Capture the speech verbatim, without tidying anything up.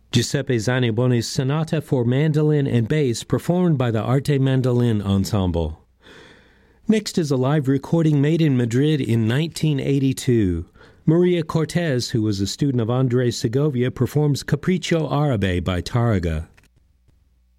Giuseppe Zanniboni's Sonata for Mandolin and Bass, performed by the Arte Mandolin Ensemble. Next is a live recording made in Madrid in nineteen eighty-two. Maria Cortez, who was a student of Andres Segovia, performs Capriccio Arabe by Tárrega.